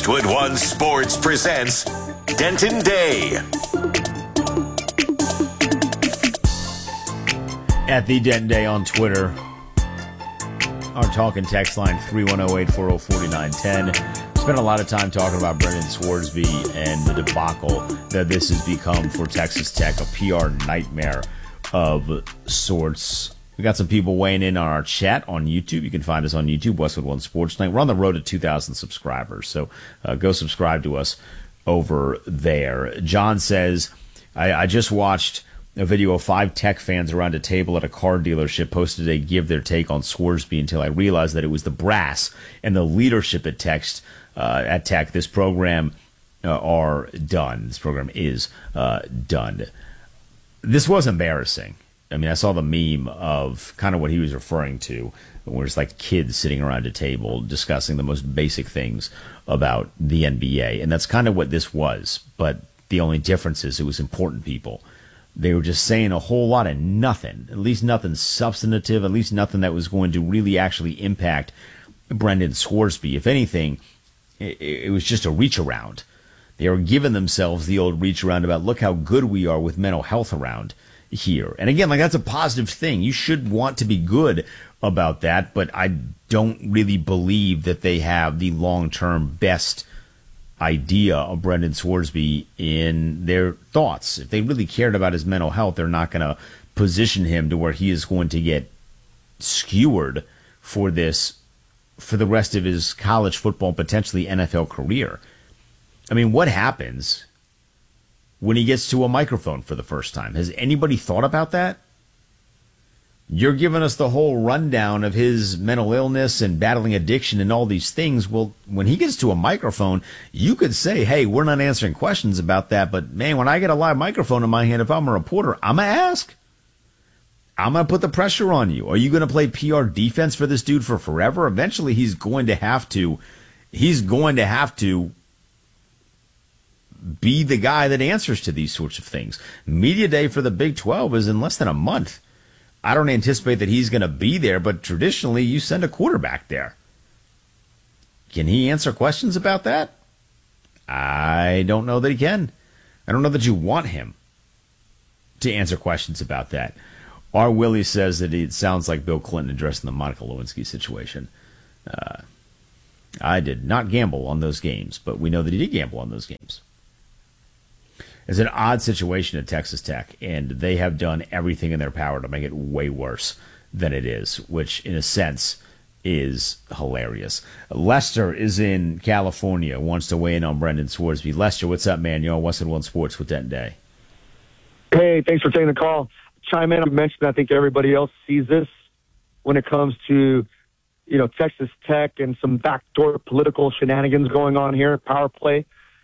Westwood One Sports presents Denton Day. At the Denton Day on Twitter. Our talk and text line 310-840-4910. Spent a lot of time talking about Brendan Swordsby and the debacle that this has become for Texas Tech, a PR nightmare of sorts. We got some people weighing in on our chat on YouTube. You can find us on YouTube, Westwood One Sports Night. We're on the road to 2,000 subscribers, so go subscribe to us over there. John says, I just watched a video of 5 Tech fans around a table at a car dealership posted they give their take on Swordsby until I realized that it was the brass and the leadership at Tech. This program are done. This program is done. This was embarrassing. I mean, I saw the meme of kind of what he was referring to, where it's like kids sitting around a table discussing the most basic things about the NBA. And that's kind of what this was. But the only difference is it was important people. They were just saying a whole lot of nothing, at least nothing substantive, at least nothing that was going to really actually impact Brendan Swordsby. If anything, it was just a reach around. They were giving themselves the old reach around about, look how good we are with mental health around here. And again, like, that's a positive thing. You should want to be good about that, but I don't really believe that they have the long-term best idea of Brendan Swordsby in their thoughts. If they really cared about his mental health, they're not going to position him to where he is going to get skewered for this for the rest of his college football, potentially NFL career. I mean, what happens when he gets to a microphone for the first time? Has anybody thought about that? You're giving us the whole rundown of his mental illness and battling addiction and all these things. Well, when he gets to a microphone, you could say, hey, we're not answering questions about that. But, man, when I get a live microphone in my hand, if I'm a reporter, I'm going to ask. I'm going to put the pressure on you. Are you going to play PR defense for this dude for forever? Eventually, he's going to have to be the guy that answers to these sorts of things. Media Day for the Big 12 is in less than a month. I don't anticipate that he's going to be there, but traditionally you send a quarterback there. Can he answer questions about that? I don't know that he can. I don't know that you want him to answer questions about that. R. Willie says that it sounds like Bill Clinton addressing the Monica Lewinsky situation. I did not gamble on those games, but we know that he did gamble on those games. It's an odd situation at Texas Tech, and they have done everything in their power to make it way worse than it is, which in a sense is hilarious. Lester is in California, wants to weigh in on Brendan Swordsby. Lester, what's up, man? You're on Westwood One Sports with Denton Day. Hey, thanks for taking the call. Chime in. I mentioned I think everybody else sees this when it comes to, Texas Tech and some backdoor political shenanigans going on here, power play.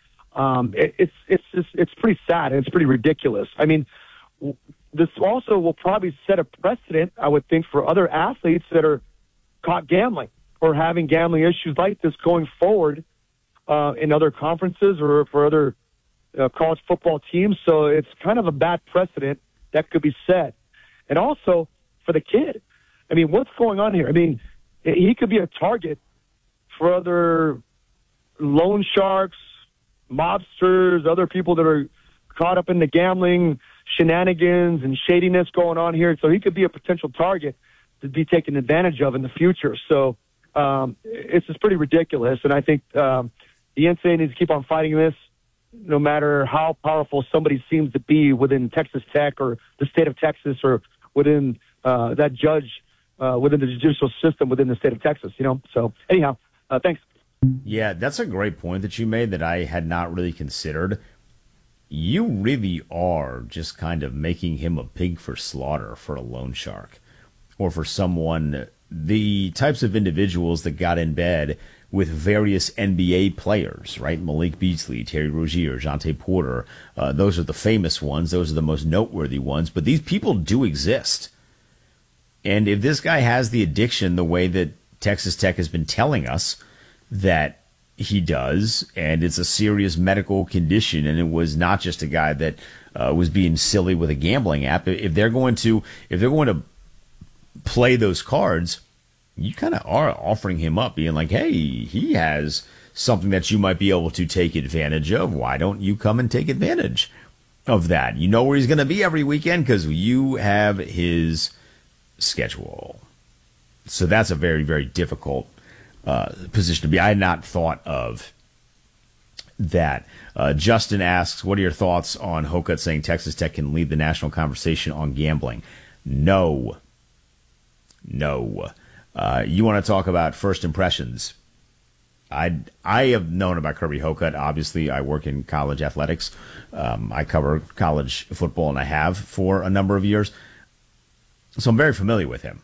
It's pretty sad and it's pretty ridiculous. I mean, this also will probably set a precedent, I would think, for other athletes that are caught gambling or having gambling issues like this going forward in other conferences or for other college football teams. So it's kind of a bad precedent that could be set. And also for the kid, I mean, what's going on here? I mean, he could be a target for other loan sharks, mobsters, other people that are caught up in the gambling shenanigans and shadiness going on here. So he could be a potential target to be taken advantage of in the future. So it's just pretty ridiculous. And I think the NCAA needs to keep on fighting this, no matter how powerful somebody seems to be within Texas Tech or the state of Texas or within that judge, within the judicial system within the state of Texas, So anyhow, thanks. Yeah, that's a great point that you made that I had not really considered. You really are just kind of making him a pig for slaughter for a loan shark or for someone, the types of individuals that got in bed with various NBA players, right? Malik Beasley, Terry Rozier, Jonte Porter. Those are the famous ones. Those are the most noteworthy ones. But these people do exist. And if this guy has the addiction the way that Texas Tech has been telling us that he does, and it's a serious medical condition, and it was not just a guy that was being silly with a gambling app. If they're going to play those cards, you kind of are offering him up, being like, hey, he has something that you might be able to take advantage of, why don't you come and take advantage of that? You know where he's going to be every weekend because you have his schedule. So that's a very, very difficult position to be. I had not thought of that. Justin asks, what are your thoughts on Hokut saying Texas Tech can lead the national conversation on gambling? No. You want to talk about first impressions? I have known about Kirby Hokut. Obviously, I work in college athletics. I cover college football, and I have for a number of years. So I'm very familiar with him.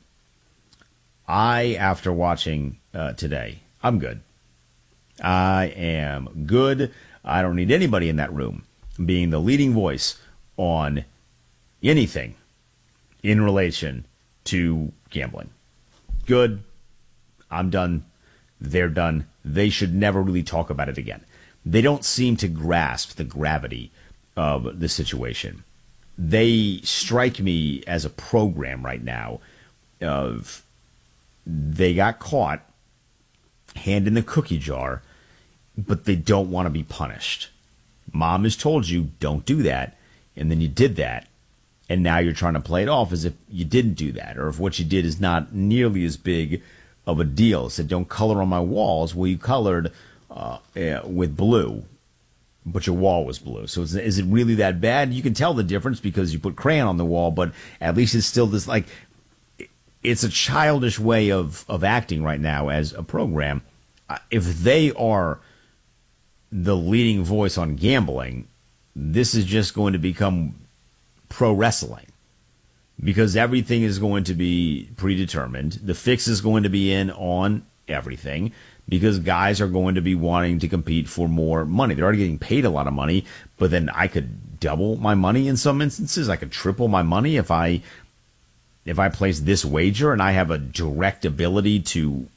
After watching today, I'm good. I am good. I don't need anybody in that room being the leading voice on anything in relation to gambling. Good. I'm done. They're done. They should never really talk about it again. They don't seem to grasp the gravity of the situation. They strike me as a program right now of they got caught, hand in the cookie jar, but they don't want to be punished. Mom has told you, don't do that, and then you did that, and now you're trying to play it off as if you didn't do that, or if what you did is not nearly as big of a deal. It said, don't color on my walls. Well, you colored with blue, but your wall was blue. So is it really that bad? You can tell the difference because you put crayon on the wall, but at least it's still this, like, it's a childish way of acting right now as a program. If they are the leading voice on gambling, this is just going to become pro wrestling because everything is going to be predetermined. The fix is going to be in on everything because guys are going to be wanting to compete for more money. They're already getting paid a lot of money, but then I could double my money in some instances. I could triple my money if I place this wager and I have a direct ability to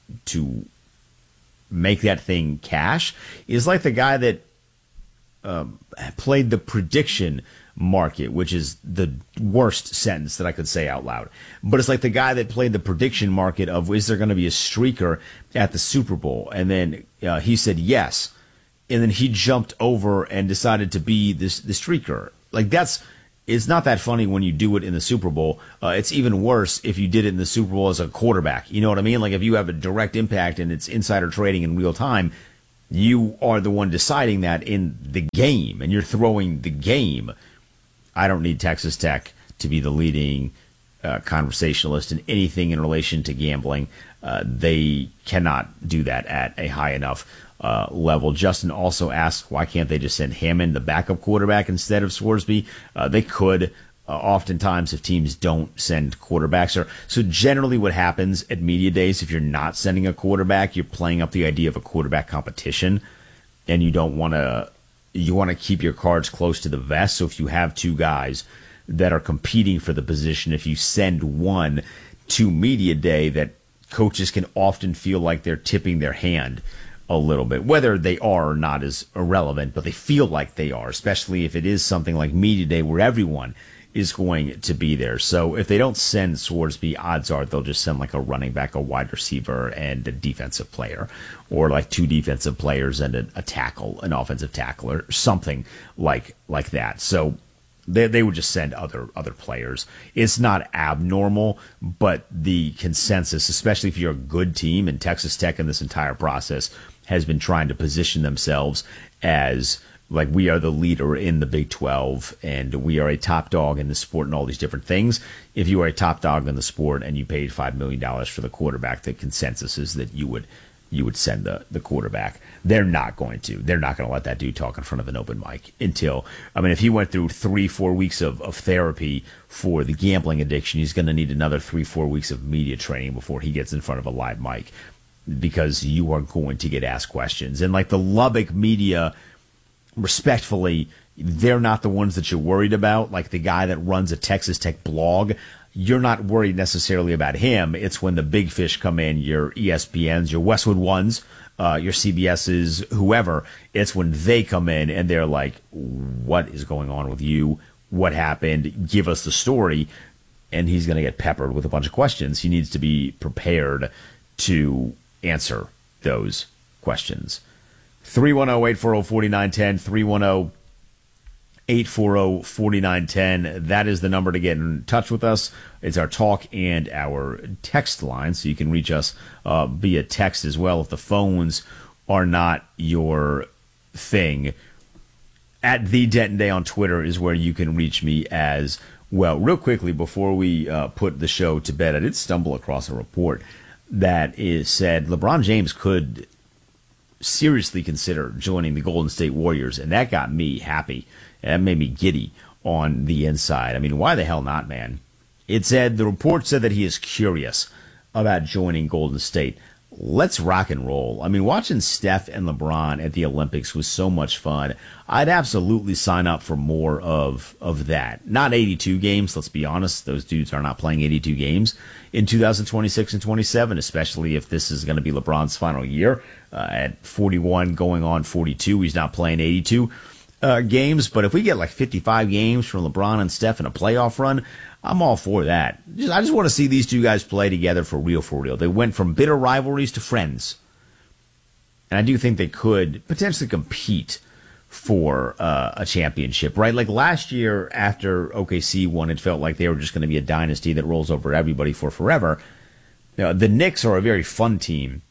make that thing cash. Is like the guy that played the prediction market, which is the worst sentence that I could say out loud. But it's like the guy that played the prediction market of, is there going to be a streaker at the Super Bowl? And then he said yes. And then he jumped over and decided to be the streaker. Like it's not that funny when you do it in the Super Bowl. It's even worse if you did it in the Super Bowl as a quarterback. You know what I mean? Like if you have a direct impact and it's insider trading in real time, you are the one deciding that in the game and you're throwing the game. I don't need Texas Tech to be the leading conversationalist in anything in relation to gambling. They cannot do that at a high enough level. Justin also asks, why can't they just send Hammond, the backup quarterback, instead of Sworsby? They could. Oftentimes, if teams don't send quarterbacks. So generally what happens at media days, if you're not sending a quarterback, you're playing up the idea of a quarterback competition, and you don't want to. You want to keep your cards close to the vest. So if you have two guys that are competing for the position, if you send one to media day, that coaches can often feel like they're tipping their hand a little bit. Whether they are or not is irrelevant, but they feel like they are, especially if it is something like media day where everyone is going to be there. So if they don't send Sworsby, odds are they'll just send like a running back, a wide receiver, and a defensive player, or like two defensive players and a tackle, an offensive tackle, or something like that. So they would just send other players. It's not abnormal, but the consensus, especially if you're a good team, and Texas Tech in this entire process has been trying to position themselves as like we are the leader in the Big 12 and we are a top dog in the sport and all these different things. If you are a top dog in the sport and you paid $5 million for the quarterback, the consensus is that you would send the quarterback. They're not going to. They're not going to let that dude talk in front of an open mic until, I mean, if he went through 3-4 weeks of therapy for the gambling addiction, he's going to need another 3-4 weeks of media training before he gets in front of a live mic, because you are going to get asked questions. And like the Lubbock media, respectfully, they're not the ones that you're worried about. Like the guy that runs a Texas Tech blog, you're not worried necessarily about him. It's when the big fish come in, your ESPNs, your Westwood Ones, your CBSs, whoever. It's when they come in and they're like, what is going on with you? What happened? Give us the story. And he's going to get peppered with a bunch of questions. He needs to be prepared to answer those questions. 310-840-4910, 310-840-4910. That is the number to get in touch with us. It's our talk and our text line, so you can reach us via text as well if the phones are not your thing. At the Denton Day on Twitter is where you can reach me as well. Real quickly, before we put the show to bed, I did stumble across a report that said LeBron James could seriously consider joining the Golden State Warriors, and that got me happy. That made me giddy on the inside. I mean, why the hell not, man? The report said that he is curious about joining Golden State. Let's rock and roll. I mean, watching Steph and LeBron at the Olympics was so much fun. I'd absolutely sign up for more of that. Not 82 games, let's be honest. Those dudes are not playing 82 games in 2026 and 27, especially if this is going to be LeBron's final year. At 41 going on 42, he's not playing 82 games. But if we get like 55 games from LeBron and Steph in a playoff run, I'm all for that. I just want to see these two guys play together for real, for real. They went from bitter rivalries to friends. And I do think they could potentially compete for a championship, right? Like last year after OKC won, it felt like they were just going to be a dynasty that rolls over everybody for forever. The Knicks are a very fun team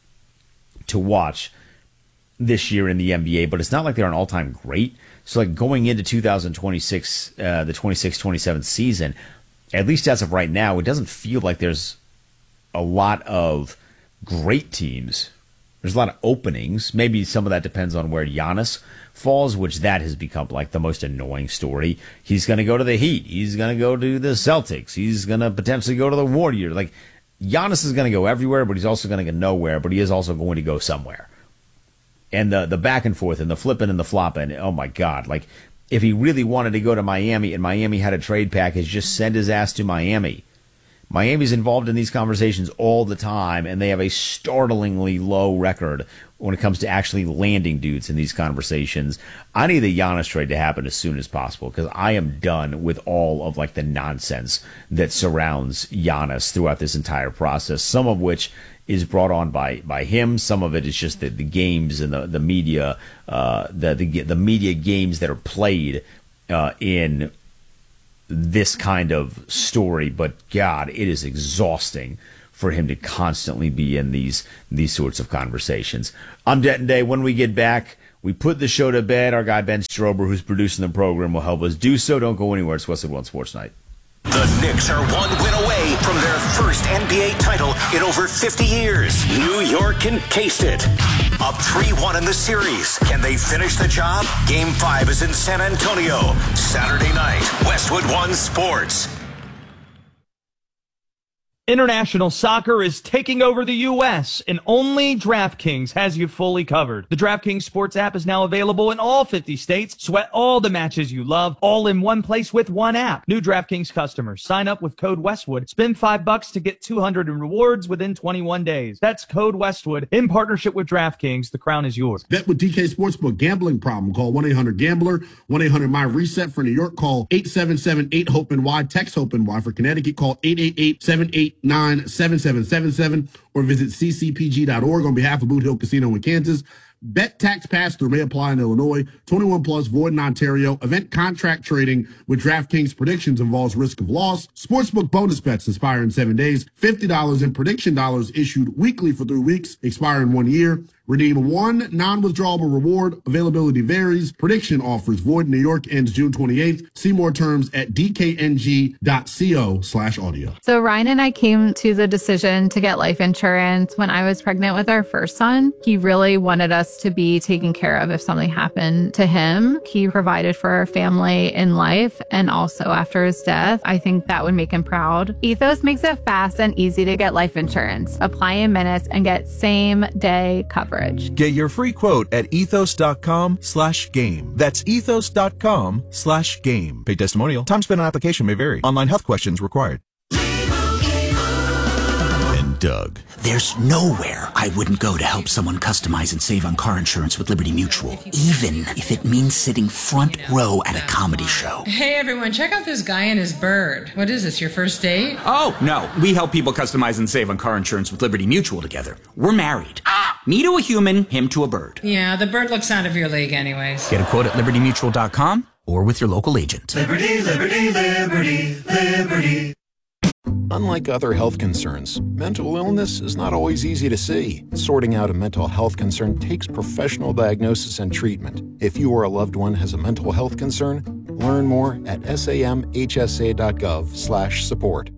to watch this year in the NBA, but it's not like they're an all-time great. So like going into 2026, the 26-27 season, at least as of right now, it doesn't feel like there's a lot of great teams. There's a lot of openings. Maybe some of that depends on where Giannis falls, which that has become like the most annoying story. He's going to go to the Heat. He's going to go to the Celtics. He's going to potentially go to the Warriors. Like Giannis is going to go everywhere, but he's also going to go nowhere, but he is also going to go somewhere. And the back and forth and the flipping and the flopping, oh my God. Like, if he really wanted to go to Miami and Miami had a trade package, just send his ass to Miami. Miami's involved in these conversations all the time, and they have a startlingly low record when it comes to actually landing dudes in these conversations. I need the Giannis trade to happen as soon as possible because I am done with all of like the nonsense that surrounds Giannis throughout this entire process, some of which is brought on by him. Some of it is just the games and the media, the media games that are played in this kind of story. But God, it is exhausting for him to constantly be in these sorts of conversations. I'm Denton Day. When we get back, we put the show to bed. Our guy Ben Strober, who's producing the program, will help us do so. Don't go anywhere. It's Westwood One Sports Night. The Knicks are one win away from their first NBA title in over 50 years. New York can taste it. Up 3-1 in the series. Can they finish the job? Game 5 is in San Antonio. Saturday night, Westwood One Sports. International soccer is taking over the U.S., and only DraftKings has you fully covered. The DraftKings Sports app is now available in all 50 states. Sweat all the matches you love, all in one place with one app. New DraftKings customers, sign up with code Westwood. Spend $5 to get $200 in rewards within 21 days. That's code Westwood in partnership with DraftKings. The crown is yours. Bet with DK Sportsbook. Gambling problem? Call 1-800-GAMBLER. 1-800-MY-RESET. For New York, call 877-8-HOPE-NY. Text HOPE-NY. For Connecticut, call 888-78-9-7777 or visit ccpg.org on behalf of Boot Hill Casino in Kansas. Bet tax pass-through may apply in Illinois. 21 plus, void in Ontario. Event contract trading with DraftKings predictions involves risk of loss. Sportsbook bonus bets expire in 7 days. $50 in prediction dollars issued weekly for 3 weeks, expire in 1 year. Redeem one non-withdrawable reward. Availability varies. Prediction offers void in New York ends June 28th. See more terms at dkng.co/audio. So Ryan and I came to the decision to get life insurance when I was pregnant with our first son. He really wanted us to be taken care of if something happened to him. He provided for our family in life and also after his death. I think that would make him proud. Ethos makes it fast and easy to get life insurance. Apply in minutes and get same-day coverage. Get your free quote at ethos.com/game. That's ethos.com/game. Paid testimonial. Time spent on application may vary. Online health questions required. And Doug. There's nowhere I wouldn't go to help someone customize and save on car insurance with Liberty Mutual, even if it means sitting front row at a comedy show. Hey everyone, check out this guy and his bird. What is this, your first date? Oh, no. We help people customize and save on car insurance with Liberty Mutual together. We're married. Me to a human, him to a bird. Yeah, the bird looks out of your league anyways. Get a quote at libertymutual.com or with your local agent. Liberty, liberty, liberty, liberty. Unlike other health concerns, mental illness is not always easy to see. Sorting out a mental health concern takes professional diagnosis and treatment. If you or a loved one has a mental health concern, learn more at samhsa.gov/support.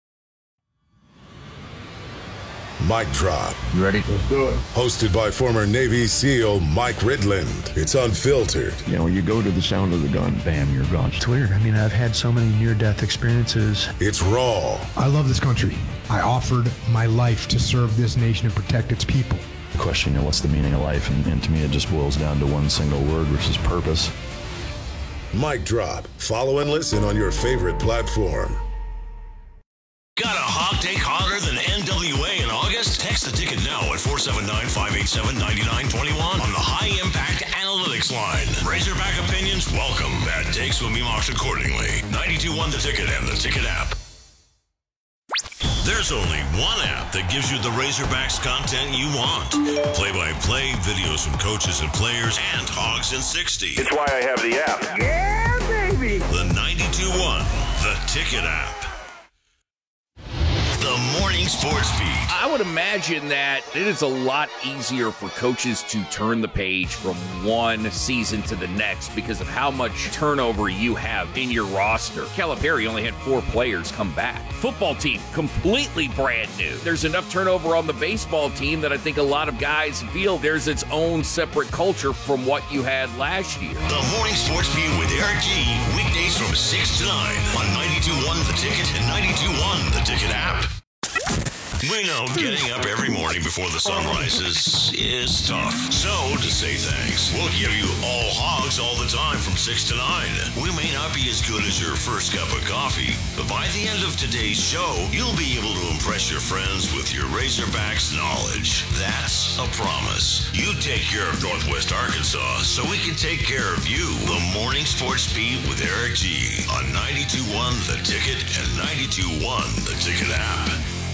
Mic Drop. You ready? Let's do it. Hosted by former Navy SEAL Mike Ridland. It's unfiltered. You know, you go to the sound of the gun, bam, you're gone. It's weird. I mean, I've had so many near-death experiences. It's raw. I love this country. I offered my life to serve this nation and protect its people. The question, you know, what's the meaning of life? And to me, it just boils down to one single word, which is purpose. Mic Drop. Follow and listen on your favorite platform. Got a hog take hotter than NWA in August? Text the ticket now at 479-587-9921 on the High Impact Analytics line. Razorback opinions, welcome. Bad takes will be marked accordingly. 92.1 The Ticket and the Ticket app. There's only one app that gives you the Razorbacks content you want. Play-by-play, videos from coaches and players, and Hogs in 60. It's why I have the app. Yeah, baby! The 92.1 The Ticket app. The Morning Sports Beat. I would imagine that it is a lot easier for coaches to turn the page from one season to the next because of how much turnover you have in your roster. Calipari only had 4 players come back. Football team, completely brand new. There's enough turnover on the baseball team that I think a lot of guys feel there's its own separate culture from what you had last year. The Morning Sports Beat with Eric G. Weekdays from 6 to 9 on 92.1 The Ticket and 92.1 The Ticket app. We know getting up every morning before the sun rises is tough. So, to say thanks, we'll give you all hogs all the time from 6 to 9. We may not be as good as your first cup of coffee, but by the end of today's show, you'll be able to impress your friends with your Razorbacks knowledge. That's a promise. You take care of Northwest Arkansas so we can take care of you. The Morning Sports Beat with Eric G. on 92.1 The Ticket and 92.1 The Ticket app.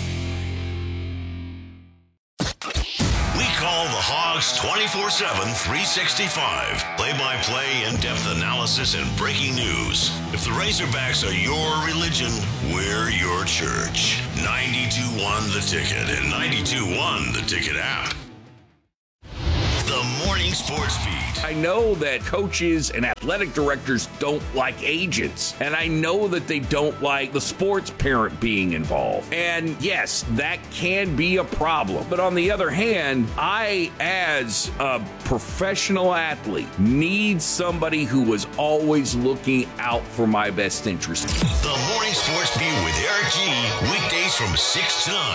We call the Hogs 24/7, 365. Play-by-play, in-depth analysis, and breaking news. If the Razorbacks are your religion, we're your church. 92.1 The Ticket and 92.1 The Ticket app. The Morning Sports Beat. I know that coaches and athletic directors don't like agents, and I know that they don't like the sports parent being involved. And yes, that can be a problem. But on the other hand, I, as a professional athlete, need somebody who was always looking out for my best interest. The Morning Sports Beat with Eric G. Weekdays from 6 to 9